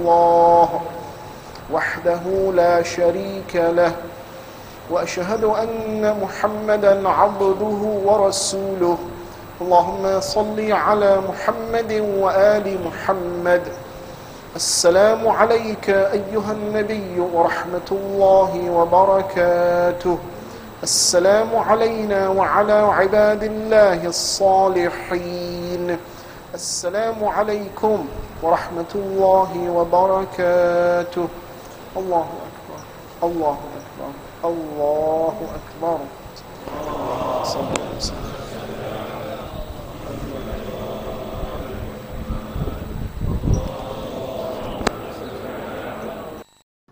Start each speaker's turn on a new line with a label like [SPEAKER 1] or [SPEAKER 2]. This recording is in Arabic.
[SPEAKER 1] الله وحده لا شريك له وأشهد أن محمدا عبده ورسوله اللهم صل على محمد وآل محمد. السلام عليك أيها النبي ورحمة الله وبركاته. السلام علينا وعلى عباد الله الصالحين. السلام عليكم ورحمة الله وبركاته. الله أكبر الله أكبر الله أكبر. صلى الله عليه وسلم.